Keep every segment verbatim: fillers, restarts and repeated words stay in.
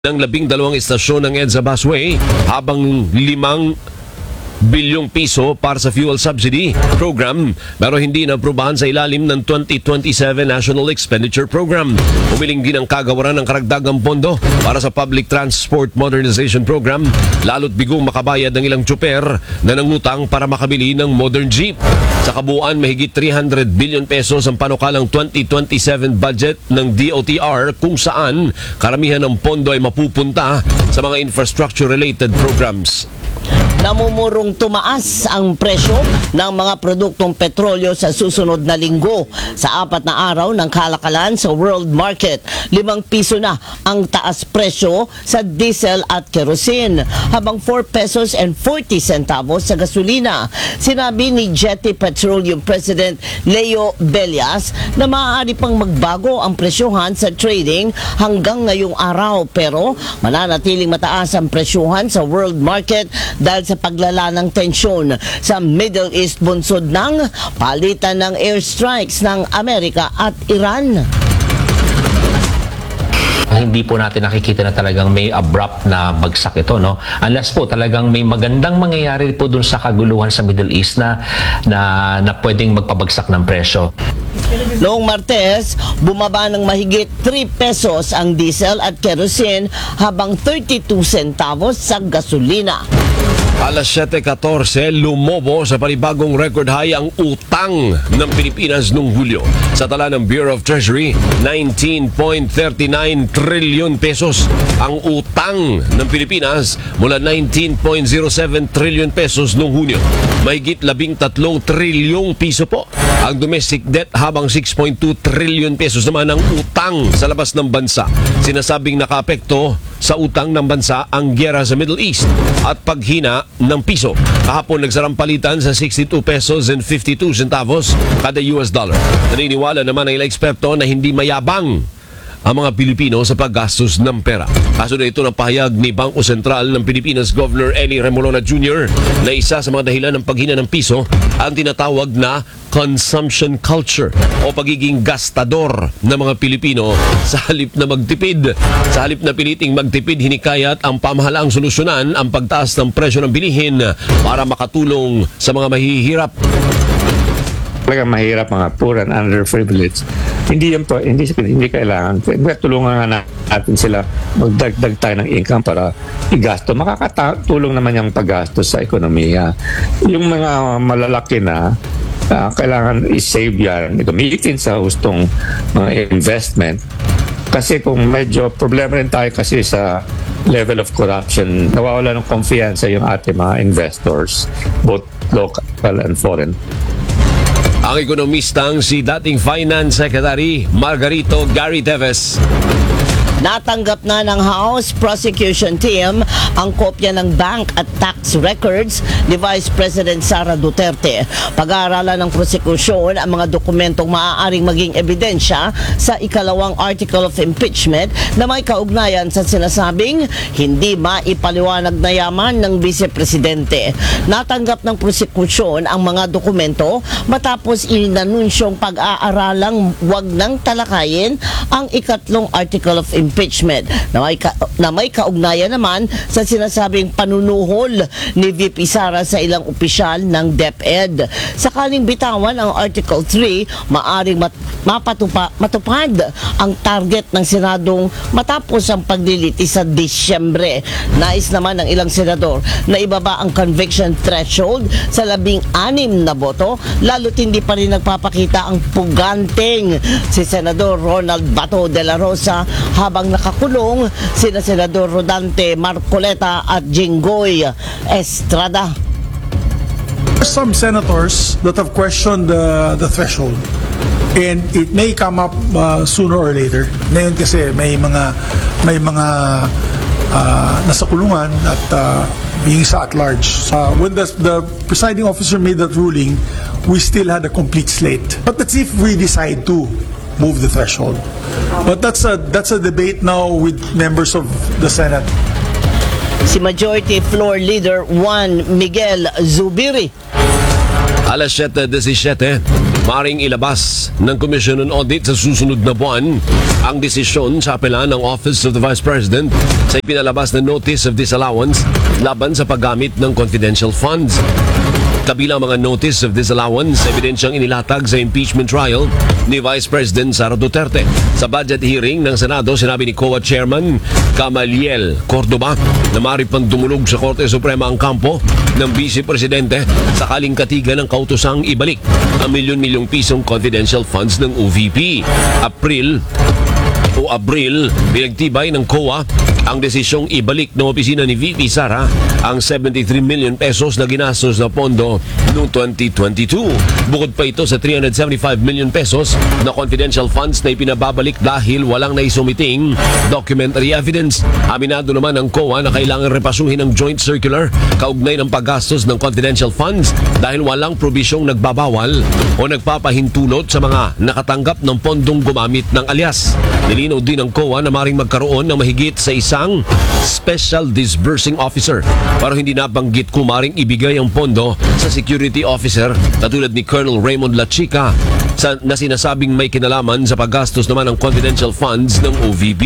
ng labing dalawang istasyon ng EDSA Busway habang limang bilyong piso para sa fuel subsidy program pero hindi naaprubahan sa ilalim ng twenty twenty-seven National Expenditure Program. Umiling din ang kagawaran ng karagdagang pondo para sa Public Transport Modernization Program lalo't bigong makabayad ng ilang tsuper na nangutang para makabili ng modern jeep. Sa kabuuan, mahigit three hundred billion pesos ang panukalang twenty twenty-seven budget ng D O T R kung saan karamihan ng pondo ay mapupunta sa mga infrastructure-related programs. Namumurong tumaas ang presyo ng mga produktong petrolyo sa susunod na linggo. Sa apat na araw ng kalakalan sa world market, limang piso na ang taas presyo sa diesel at kerosene, habang four pesos and forty centavos sa gasolina. Sinabi ni Jetty Petroleum President Leo Bellas na maaari pang magbago ang presyohan sa trading hanggang ngayong araw, pero mananatiling mataas ang presyohan sa world market dahil sa paglala ng tensyon sa Middle East bunsod ng palitan ng airstrikes ng Amerika at Iran. Hindi po natin nakikita na talagang may abrupt na bagsak ito, no? Unless po talagang may magandang mangyayari po dun sa kaguluhan sa Middle East na na, na pwedeng magpabagsak ng presyo. Noong Martes, bumaba ng mahigit three pesos ang diesel at kerosene habang thirty-two centavos sa gasolina. Alas siyete fourteen, lumobo sa panibagong record high ang utang ng Pilipinas noong Hulyo. Sa tala ng Bureau of Treasury, nineteen point three nine trillion pesos ang utang ng Pilipinas mula nineteen point zero seven trillion pesos noong Hunyo. Mahigit labing tatlong trilyong piso po ang domestic debt habang six point two trillion pesos naman ang utang sa labas ng bansa. Sinasabing nakaapekto sa utang ng bansa ang gyera sa Middle East at paghina ng piso. Kahapon nagsarang palitan sa sixty-two pesos and fifty-two centavos kada U S dollar. Naniniwala naman ang ilang eksperto na hindi mayabang ang mga Pilipino sa paggastos ng pera. Kaso na ito ng pahayag ni Bangko Sentral ng Pilipinas Governor Eli Remolona Junior na isa sa mga dahilan ng paghina ng piso ang tinatawag na consumption culture o pagiging gastador ng mga Pilipino sa halip na magtipid. Sa halip na piliting magtipid, hinikayat ang pamahalaang solusyonan ang pagtaas ng presyo ng bilihin para makatulong sa mga mahihirap. Talagang mahirap, mga poor and underprivileged. Hindi yan po, hindi, hindi kailangan. Tulungan nga natin sila, magdagdag tayo ng income para igasto. Makakatulong naman yung paggastos sa ekonomiya. Yung mga malalaki na, uh, kailangan i-save yan, gamitin sa hustong mga investment. Kasi kung medyo problema rin tayo kasi sa level of corruption, nawawala ng kumpiyansa yung ating mga investors, both local and foreign. Ang ekonomistang si dating Finance Secretary Margarito Gary Teves. Natanggap na ng House Prosecution Team ang kopya ng bank at tax records ni Vice President Sara Duterte. Pag-aaralan ng prosekusyon ang mga dokumentong maaaring maging ebidensya sa ikalawang article of impeachment na may kaugnayan sa sinasabing hindi maipaliwanag na yaman ng Vice Presidente. Natanggap ng prosekusyon ang mga dokumento matapos inanunsyong pag-aaralang wag nang talakayin ang ikatlong article of impeachment. impeachment na may, ka, na may kaugnayan naman sa sinasabing panunuhol ni V P Sara sa ilang opisyal ng DepEd. Sakaling bitawan ang Article three, maaring mat, mapatupa, matupad ang target ng Senadong matapos ang pagliliti sa Disyembre. Nais naman ng ilang senador na ibaba ang conviction threshold sa labing anim na boto, lalo't hindi pa rin nagpapakita ang puganteng si Senador Ronald Bato de la Rosa habang nakakulong sina Senador Rodante Marcoleta at Jinggoy Estrada. Some senators that have questioned the, the threshold, and it may come up uh, sooner or later. Ngayon kasi may mga may mga uh, nasa kulungan at uh, being sa at large. Uh, when the, the presiding officer made that ruling, we still had a complete slate. But let's see if we decide to move the threshold. But that's a that's a debate now with members of the Senate. Si Majority Floor Leader Juan Miguel Zubiri. Alas siyete seventeen, Maring ilabas ng Commission on Audit sa susunod na buwan ang desisyon sa apela ng Office of the Vice President sa ipinalabas na Notice of Disallowance laban sa paggamit ng confidential funds. Kabilang mga notice of disallowance, ebidensyang inilatag sa impeachment trial ni Vice President Sara Duterte. Sa budget hearing ng Senado, sinabi ni C O A Chairman Gamaliel Cordoba na maaari pang dumulog sa Korte Suprema ang kampo ng Vice Presidente sakaling katigan ng kautusang ibalik ang milyon-milyong pisong confidential funds ng O V P. April o Abril, pinagtibay ng C O A ang desisyong ibalik ng opisina ni V P Sara ang seventy-three million pesos na ginastos na pondo noong twenty twenty-two. Bukod pa ito sa three hundred seventy-five million pesos na confidential funds na ipinababalik dahil walang naisumiting documentary evidence. Aminado naman ng C O A na kailangan repasuhin ang joint circular kaugnay ng paggastos ng confidential funds dahil walang probisyong nagbabawal o nagpapahintulot sa mga nakatanggap ng pondong gumamit ng alias. Nilinaw din ng C O A na maring magkaroon ng mahigit sa isang Special Disbursing Officer para hindi nabanggit kung maring ibigay ang pondo sa security officer katulad ni Colonel Raymond Lachica sa, na sinasabing may kinalaman sa paggastos naman ng confidential funds ng O V P.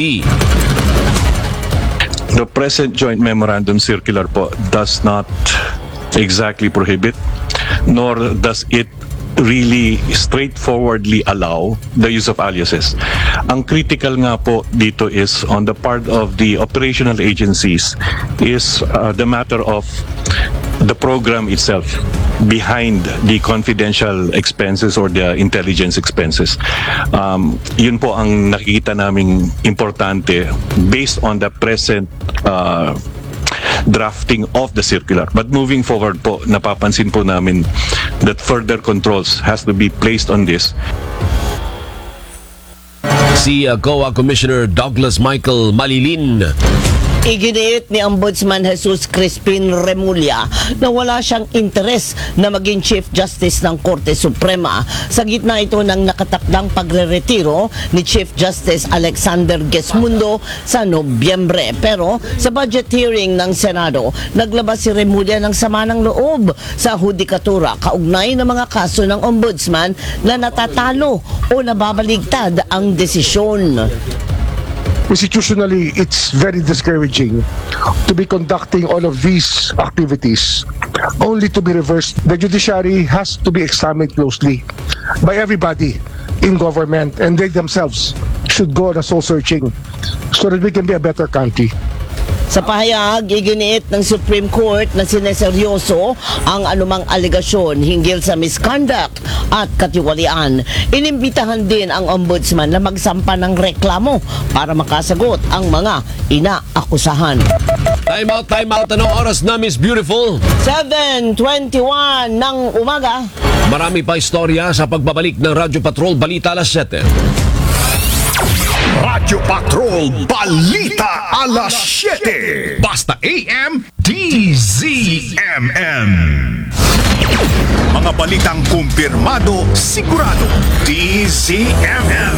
The present joint memorandum circular po does not exactly prohibit, nor does it really straightforwardly allow the use of aliases. Ang critical nga po dito is on the part of the operational agencies is uh, the matter of the program itself behind the confidential expenses or the intelligence expenses. Um, yun po ang nakikita naming importante based on the present uh, drafting of the circular. But moving forward po, napapansin po namin that further controls has to be placed on this. Si uh, C O A Commissioner Douglas Michael Malilin. Iginiit ni Ombudsman Jesus Crispin Remulla na wala siyang interes na maging Chief Justice ng Korte Suprema sa gitna ito ng nakatakdang pagre-retiro ni Chief Justice Alexander Gesmundo sa Nobyembre. Pero sa budget hearing ng Senado, naglabas si Remulla ng sama ng loob sa hudikatura kaugnay ng mga kaso ng Ombudsman na natatalo o nababaligtad ang desisyon. Institutionally, it's very discouraging to be conducting all of these activities only to be reversed. The judiciary has to be examined closely by everybody in government, and they themselves should go on a soul searching so that we can be a better country. Sa pahayag, iginiit ng Supreme Court na sineseryoso ang anumang alegasyon hinggil sa misconduct at katiwalian. Inimbitahan din ang Ombudsman na magsampa ng reklamo para makasagot ang mga inaakusahan. Time out, time out. Anong oras na, Miss Beautiful? seven twenty-one ng umaga. Marami pa istorya sa pagbabalik ng Radyo Patrol Balita alas siyete. Radyo Patrol Balita alas siyete. Basta A M D Z M M. Mga balitang kumpirmado, sigurado. D Z M M.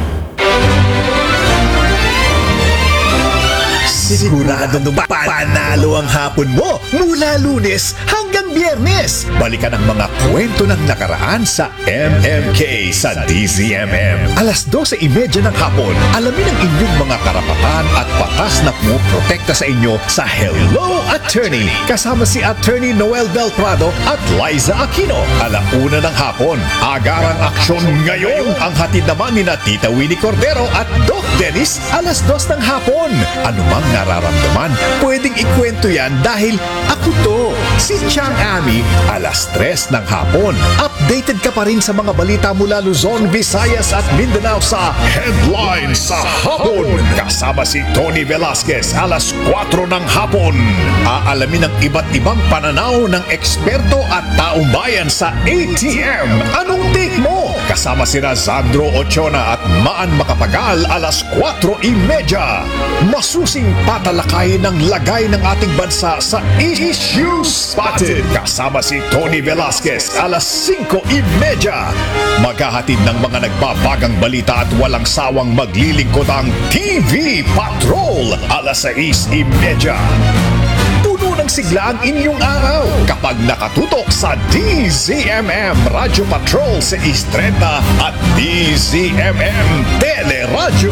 Sigurado ba panalo ang hapon mo mula Lunes hanggang Biyernes? Balikan ang mga kwento ng nakaraan sa M M K sa D Z M M. Alas dose y media ng hapon, alamin ang inyong mga karapatan at batas na puprotekta sa inyo sa Hello Attorney. Kasama si Attorney Noel Del Prado at Liza Aquino. Alauna ng hapon, agarang aksyon ngayon. Ang hatid naman ni na Tita Winnie Cordero at Doc Dennis alas dos ng hapon. Anumang nararamdaman, pwedeng ikwento yan dahil ako to, si Chang Ami, alas tres ng hapon. Updated ka pa rin sa mga balita mula Luzon, Visayas at Mindanao sa Headlines sa Hapon. Kasama si Tony Velasquez, alas kwatro ng hapon. Aalamin ang iba't ibang pananaw ng eksperto at taong bayan sa A T M. Anong take mo? Kasama si Razandro Ochona at Maan Makapagal, alas kwatro y media. Masusing patalakayin ng lagay ng ating bansa sa Issue Spotted. Kasama si Tony Velasquez, alas singko y media. Maghahatid ng mga nagbabagang balita at walang sawang maglilingkod ang T V Patrol, alas sais y media. Puno ng magsigla ang inyong araw kapag nakatutok sa D Z M M Radio Patrol sa Istreta at D Z M M Teleradyo.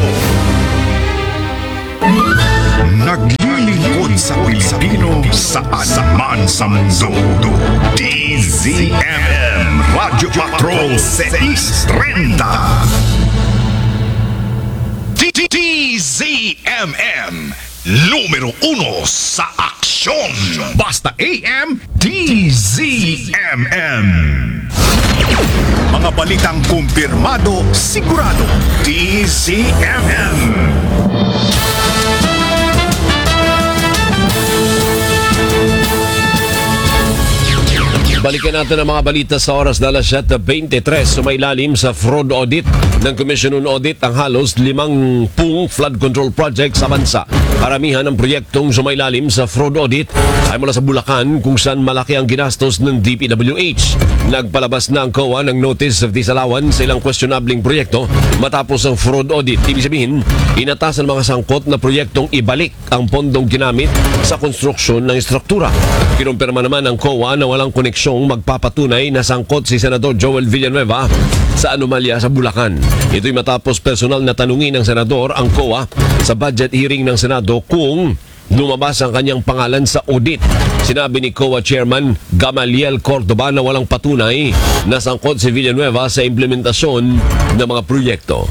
Naglilingkod sa Pilipino saan man sa mundo. D Z M M Radio Patrol sa Istreta. D Z M M Numero uno sa aksyon. Basta A M, D Z M M. Mga balitang kumpirmado, sigurado. D Z M M. Balikan natin ang mga balita sa oras na alas siyete twenty-three. Sumailalim sa fraud audit ng Commission on Audit ang halos limang pung flood control project sa bansa. Karamihan ng proyektong sumailalim sa fraud audit ay mula sa Bulacan kung saan malaki ang ginastos ng D P W H. Nagpalabas na ang C O A ng Notice of Disallowance sa ilang questionabling proyekto matapos ang fraud audit. Ibig sabihin, inatasan ng mga sangkot na proyektong ibalik ang pondong ginamit sa konstruksyon ng struktura. Kinumpirma naman ng C O A na walang koneksyon magpapatunay na sangkot si Senador Joel Villanueva sa anomalya sa Bulacan. Ito'y matapos personal na tanungin ng Senador ang C O A sa budget hearing ng Senado kung lumabas ang kanyang pangalan sa audit. Sinabi ni C O A Chairman Gamaliel Cordoba na walang patunay na sangkot si Villanueva sa implementasyon ng mga proyekto.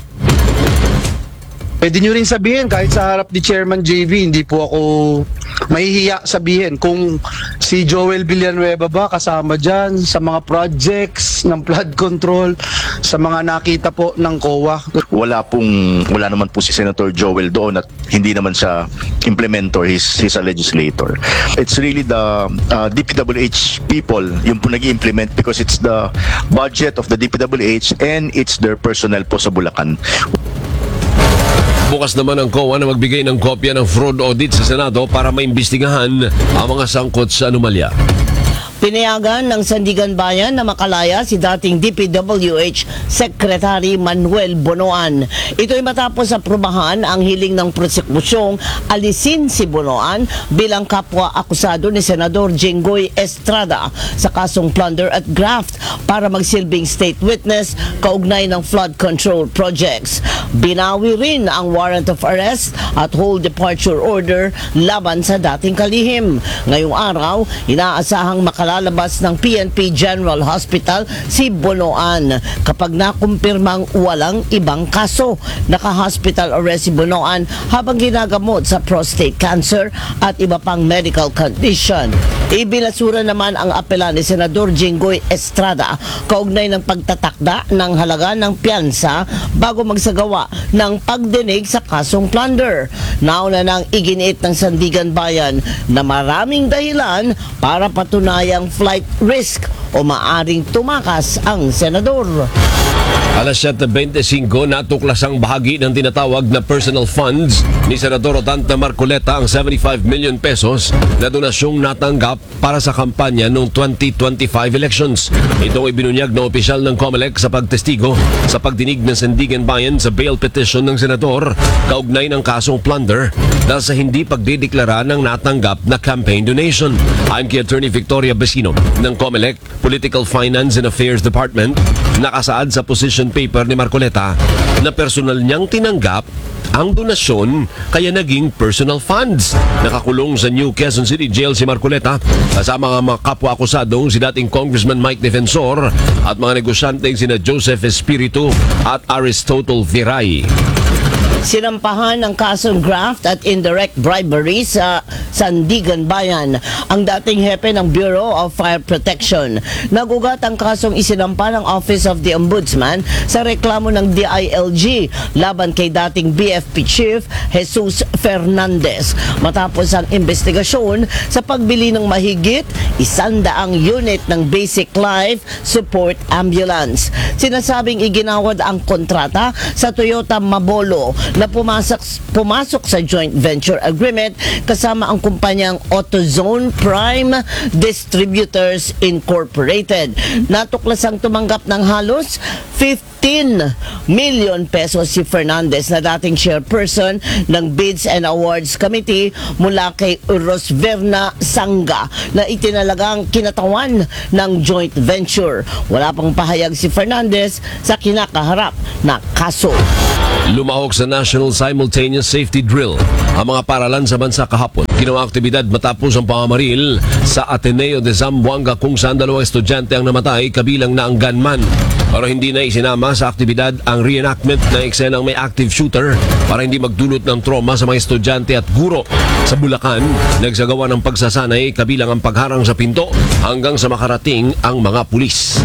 Pwede nyo rin sabihin, kahit sa harap ni Chairman J V, hindi po ako mahihiya sabihin kung si Joel Villanueva ba kasama dyan sa mga projects ng flood control, sa mga nakita po ng C O A. Wala pong, wala naman po si Senator Joel doon at hindi naman siya implementer, he's, he's a legislator. It's really the uh, D P W H people yung po nag-implement because it's the budget of the D P W H and it's their personnel po sa Bulacan. Bukas naman ang C O A na magbigay ng kopya ng fraud audit sa Senado para maimbestigahan ang mga sangkot sa anomalya. Pinayagan ng Sandigan Bayan na makalaya si dating D P W H Secretary Manuel Bonoan. Ito'y matapos aprubahan ang hiling ng prosekusyong alisin si Bonoan bilang kapwa akusado ni Senador Jinggoy Estrada sa kasong plunder at graft para magsilbing state witness kaugnay ng flood control projects. Binawi rin ang warrant of arrest at whole departure order laban sa dating kalihim. Ngayong araw, inaasahang makalalabas ng P N P General Hospital si Bonoan kapag nakumpirmang walang ibang kaso. Naka-hospital arrest si Bonoan habang ginagamot sa prostate cancer at iba pang medical condition. Ibinasura naman ang apela ni Senador Jinggoy Estrada kaugnay ng pagtatakda ng halaga ng piyansa bago magsagawa ng pagdinig sa kasong plunder. Nauna nang iginiit ng Sandigan Bayan na maraming dahilan para patunayang flight risk o maaring tumakas ang senador. alas siyete twenty-five, natuklas ang bahagi ng tinatawag na personal funds ni Senador Odanta Marcoleta ang seventy-five million pesos na donasyong natanggap para sa kampanya noong twenty twenty-five elections. Ito ay binunyag na opisyal ng COMELEC sa pagtestigo sa pagdinig ng Sandigan Bayan sa bail petition ng Senador kaugnay ng kasong plunder dahil sa hindi pagdideklara ng natanggap na campaign donation. Ayon kay Attorney Victoria Vecino ng COMELEC Political Finance and Affairs Department, nakasaad sa position paper ni Marcoleta na personal niyang tinanggap ang donasyon kaya naging personal funds. Nakakulong sa New Quezon City Jail si Marcoleta kasama ang mga kapwa-akusadong si dating Congressman Mike Defensor at mga negosyanteng sina Joseph Espiritu at Aristotle Viray. Sinampahan ng kasong graft at indirect bribery sa Sandigan Bayan ang dating hepe ng Bureau of Fire Protection. Nagugat ang kasong isinampa ng Office of the Ombudsman sa reklamo ng D I L G laban kay dating B F P Chief Jesus Fernandez matapos ang investigasyon sa pagbili ng mahigit isandaang unit ng Basic Life Support Ambulance. Sinasabing iginawad ang kontrata sa Toyota Mabolo na pumasok, pumasok sa joint venture agreement kasama ang kumpanyang AutoZone Prime Distributors Incorporated. Natuklasang tumanggap ng halos fifteen million pesos si Fernandez na dating chairperson ng Bids and Awards Committee mula kay Rosverna Sangga na itinalagang kinatawan ng joint venture. Wala pang pahayag si Fernandez sa kinakaharap na kaso. Lumahok sa National Simultaneous Safety Drill ang mga paralan sa bansa kahapon. Ginawa aktibidad matapos ang pamamaril sa Ateneo de Zamboanga kung saan dalawang estudyante ang namatay kabilang na ang gunman. Pero hindi na isinama sa aktibidad ang reenactment ng eksenang may active shooter para hindi magdulot ng trauma sa mga estudyante at guro. Sa Bulacan, nagsagawa ng pagsasanay kabilang ang pagharang sa pinto hanggang sa makarating ang mga pulis.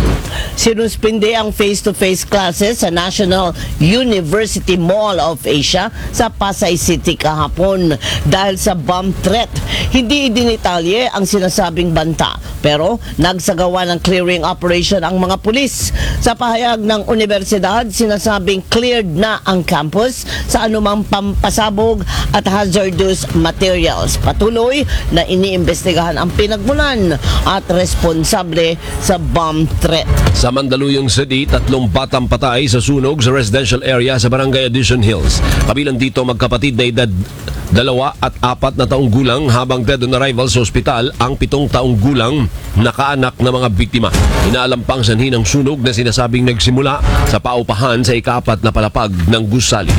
Sinuspinde ang face-to-face classes sa National University Mall of Asia sa Pasay City kahapon dahil sa bomb threat. Hindi idinitalye ang sinasabing banta pero nagsagawa ng clearing operation ang mga pulis. Sa pahayag ng universidad, sinasabing cleared na ang campus sa anumang pampasabog at hazardous materials. Patuloy na iniimbestigahan ang pinagmulan at responsable sa bomb threat. Sa Mandaluyong City, tatlong batang patay sa sunog sa residential area sa Barangay Addition Hills. Kabilang dito magkapatid na edad dalawa at apat na taong gulang habang dead on arrival sa ospital ang pitong taong gulang na kaanak ng mga biktima. Inaalam pang sanhi ng sunog na sinasabing nagsimula sa paupahan sa ikaapat na palapag ng gusali.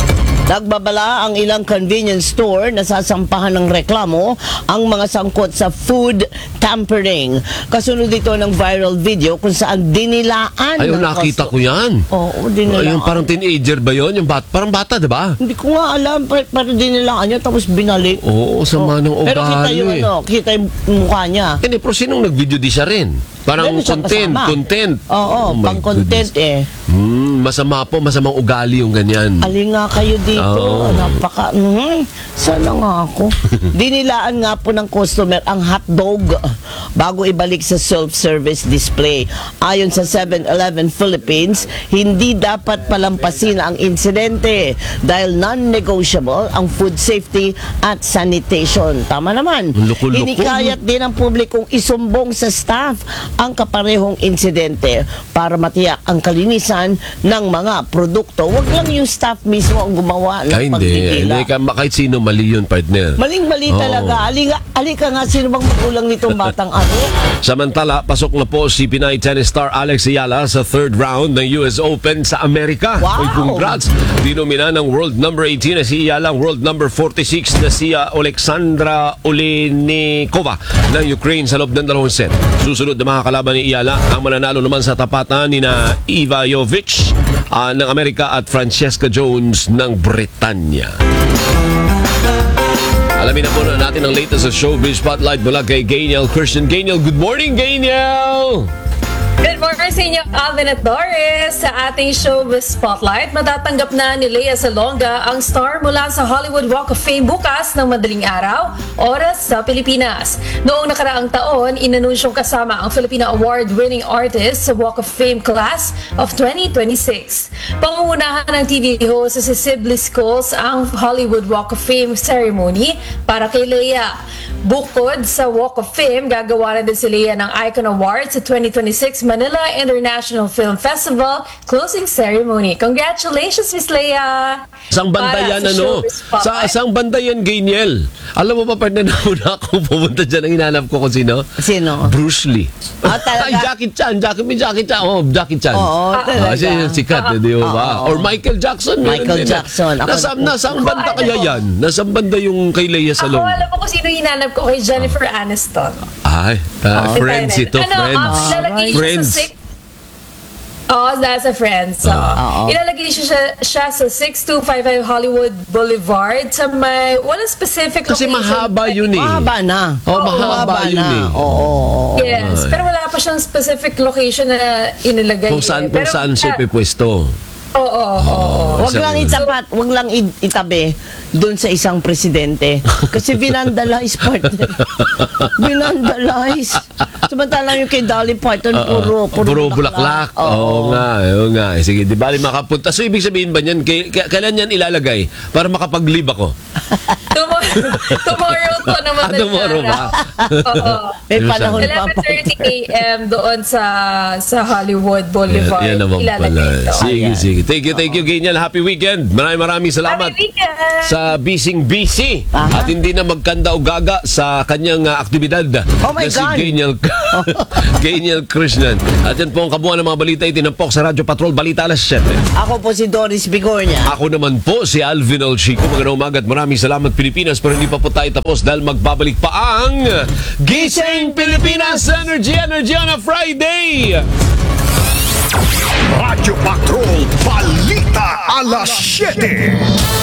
Nagbabala ang ilang convenience store na sasampahan ng reklamo ang mga sangkot sa food tampering. Kasunod dito ng viral video kung saan dinilaan. Ayun, nakita ko yan. Oo, dinilaan. Ayun, parang teenager ba yun? Yung bat, parang bata, diba? Hindi ko nga alam, pero, pero dinilaan niya tapos binalik. Oo, sama ng ugali. Pero kita yung eh. ano, kita yung mukha niya. Hindi, pero sinong nag-video di siya rin? Parang Meron siyang content, kasama. content. Oo, Oh my pang content goodness. eh. Hmm, masama po, masamang ugali yung ganyan. Alin nga kayo dito. Oo. Napaka, mm, sana nga ako. Dinilaan nga po ng customer ang hotdog bago ibalik sa self-service display. Ayon sa seven eleven Philippines, hindi dapat palampasin ang insidente dahil non-negotiable ang food safety at sanitation. Tama naman. Loko-loko. Hinikayat din ng publikong isumbong sa staff ang kaparehong insidente para matiyak ang kalinisan ng mga produkto. Huwag lang yung staff mismo ang gumawa ng Ay, hindi. pagtitila. Hindi ka, kahit sino mali yun, partner. Maling-mali Oo. talaga. Alika, alika nga, sino bang magulang nitong batang ano? Samantala, pasok na po si Pinay tennis star Alex Ayala sa third round ng U S Open sa Amerika. Wow! Uy, congrats! Dinomina ng world number eighteen na si Ayala, ang world number forty-six na si uh, Alexandra Olenikova ng Ukraine sa loob ng dalawang set. Susunod na mga kalaban ni Ayala, ang mananalo naman sa tapatan ni na Iva Jovic uh, ng Amerika at Francesca Jones ng Britanya. Alamin na po na natin ang latest sa Showbiz Spotlight mula kay Gainiel Christian. Gainiel, good morning, Gainiel! Good morning sa inyo, Alvin at Doris. Sa ating Showbiz Spotlight, matatanggap na ni Lea Salonga ang star mula sa Hollywood Walk of Fame bukas ng madaling araw, oras sa Pilipinas. Noong nakaraang taon, inanunsyong kasama ang Filipino Award-winning artist sa Walk of Fame class of twenty twenty-six. Pangungunahan ng T V host si Sibley Scholes ang Hollywood Walk of Fame ceremony para kay Lea. Bukod sa Walk of Fame, gagawa na din si Lea ng Icon Award sa twenty twenty-six Manila International Film Festival closing ceremony. Congratulations, Miss Lea! Sang banda Para yan, sa ano? Showbiz Spotlight. Sa sang banda yan, Gainiel. Alam mo pa, pag nanauna ako pumunta dyan, ang hinanap ko kung sino? Sino? Bruce Lee. Ah, talaga? Ay, Jackie Chan. Jackie, may Jackie Chan. Oh, Jackie Chan. Oo, talaga. Ah, siya yung sikat, eh, di ba? ba? Oo. Or Michael Jackson. meron Michael din, eh. Jackson. Ako- Nasa, nasang Ako, banda ano kaya mo? yan? Nasang banda yung kay Lea Ako, Salonga? alam mo kung sino hinanap ko kay Jennifer Aniston. Ay, ah, friends ito, Ano, friends. um, ilalagay siya Friends. sa six... Oh, that's a friend. So, Oo. ilalagay siya, siya, siya sa six two five five Hollywood Boulevard sa may walang specific Kasi location. mahaba yun eh. Mahaba na. Oh, mahaba yun na. eh. Oo. oo. Yes, pero wala pa siyang specific location na inilagay. Kung saan, eh. kung Pero, saan siya ah, pipwesto. Oo, oo, oo. Wag lang itapat, wag lang i- itabi doon sa isang presidente. Kasi vinandalize partner. Vinandalize. Samantalang yung kay Dolly Parton, puro, puro, Puro bulaklak. Oo nga, oo nga. Sige, di bali makapunta. So, ibig sabihin ba niyan, kay, k- kailan yan ilalagay para makapag-leave ako? Tomorrow, tomorrow po na Ah, madaling tomorrow ba? Oo. May panahon pa eleven thirty a.m. doon sa sa Hollywood Boulevard. Yan, yan naman Ilalagay pala. ito. Sige, Ayan. sige. Thank you, thank you, Ganyan. Happy weekend. Maraming maraming salamat. Happy weekend! Sa bising busy Aha. at hindi na magkanda o gaga sa kanyang uh, aktibidad. Oh my na si God. Geniel, Geniel Krishnan. At yan po ang kabuuan ng mga balita itinampok sa Radyo Patrol Balita alas siyete. Ako po si Doris Bigornia. Ako naman po si Alvin Olchico. Magandang umaga at maraming salamat Pilipinas, pero hindi pa po tayo tapos dahil magbabalik pa ang Gising Pilipinas Energy Energy on a Friday. Radyo Patrol Balita alas siyete.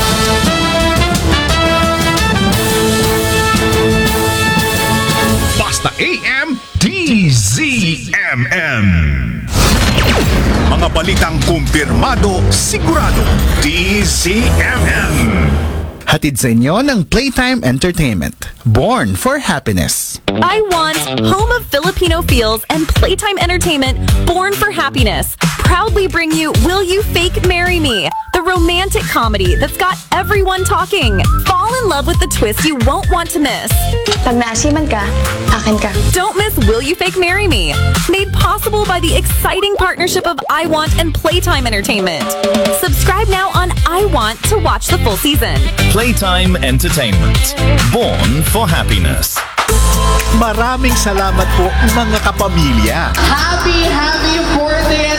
Basta A M D Z M M. Mga balitang kumpirmado, sigurado. D Z M M. Hatid sa inyo ng Playtime Entertainment. Born for happiness. I want Home of Filipino Feels and Playtime Entertainment, Born for Happiness, proudly bring you Will You Fake Marry Me? The romantic comedy that's got everyone talking. Fall in love with the twist you won't want to miss. Pag naasiman ka, akin ka. Don't miss Will You Fake Marry Me? Made possible by the exciting partnership of I Want and Playtime Entertainment. Subscribe now on I Want to watch the full season. Playtime Entertainment. Born for happiness. Maraming salamat po mga kapamilya. Happy, happy